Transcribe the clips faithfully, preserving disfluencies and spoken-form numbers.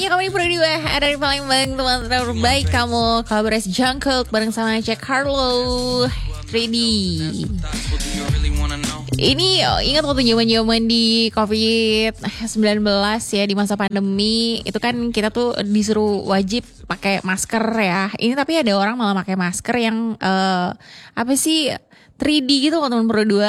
semuanya, kami berdua ada di Palembang, teman terbaik kamu. Kolaborasi Jungkook bareng sama Jack Harlow tiga D. Ini oh, ingat waktu zaman-zaman di covid sembilan belas ya, di masa pandemi itu kan kita tuh disuruh wajib pakai masker ya. Ini tapi ada orang malah pakai masker yang uh, apa sih tiga D gitu loh teman berdua.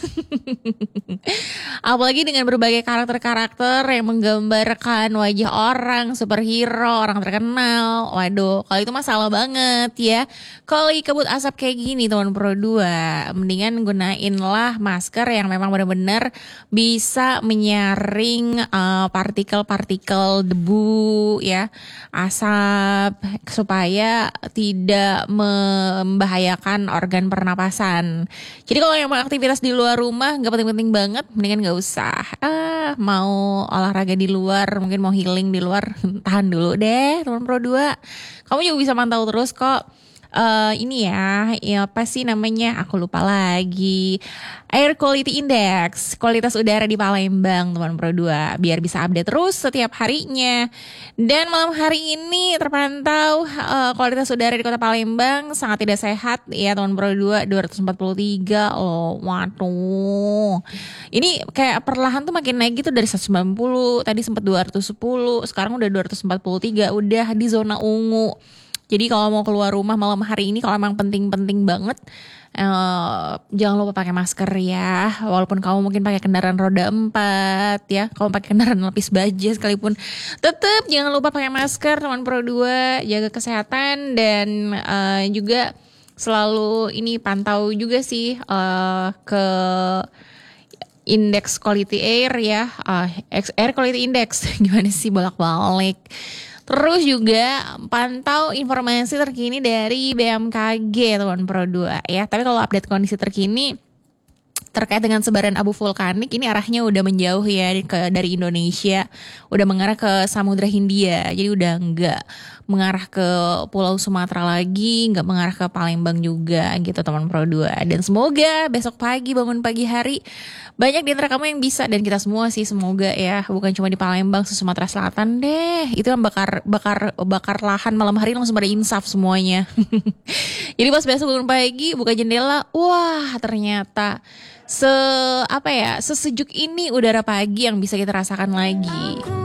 Apalagi dengan berbagai karakter-karakter yang menggambarkan wajah orang, superhero, orang terkenal. Waduh, kalau itu masalah banget ya. Kalau lagi kabut asap kayak gini teman berdua, mendingan gunainlah masker yang memang benar-benar bisa menyaring uh, partikel-partikel debu ya, asap, supaya tidak membahayakan organ pernapasan. Jadi kalau yang mau aktivitas di luar rumah nggak penting-penting banget, mendingan nggak usah. Ah, mau olahraga di luar, mungkin mau healing di luar, tahan dulu deh teman Pro dua. Kamu juga bisa mantau terus kok. Uh, ini ya, ya apa sih namanya? Aku lupa lagi. Air Quality Index, kualitas udara di Palembang, teman Pro dua, biar bisa update terus setiap harinya. Dan malam hari ini terpantau uh, kualitas udara di Kota Palembang sangat tidak sehat ya, teman Pro dua, dua ratus empat puluh tiga loh. Waduh. Ini kayak perlahan tuh makin naik gitu, dari seratus sembilan puluh, tadi sempat dua ratus sepuluh, sekarang udah dua ratus empat puluh tiga, udah di zona ungu. Jadi kalau mau keluar rumah malam hari ini, kalau emang penting-penting banget, uh, jangan lupa pakai masker ya. Walaupun kamu mungkin pakai kendaraan roda empat ya, kamu pakai kendaraan lapis baja sekalipun, tetap jangan lupa pakai masker teman Pro dua. Jaga kesehatan dan uh, juga selalu ini pantau juga sih uh, ke indeks quality air ya, uh, air quality index gimana sih bolak-balik. Terus juga pantau informasi terkini dari B M K G teman Pro dua ya. Tapi kalau update kondisi terkini terkait dengan sebaran abu vulkanik, ini arahnya udah menjauh ya ke, dari Indonesia, udah mengarah ke Samudra Hindia. Jadi udah enggak mengarah ke Pulau Sumatera lagi, enggak mengarah ke Palembang juga gitu teman Pro dua. Dan semoga besok pagi bangun pagi hari banyak di antara kamu yang bisa, dan kita semua sih semoga ya, bukan cuma di Palembang, se Sumatera Selatan deh. Itu yang bakar bakar bakar lahan malam hari langsung pada insaf semuanya. Jadi pas besok bangun pagi buka jendela, wah ternyata se apa ya sesejuk ini udara pagi yang bisa kita rasakan lagi.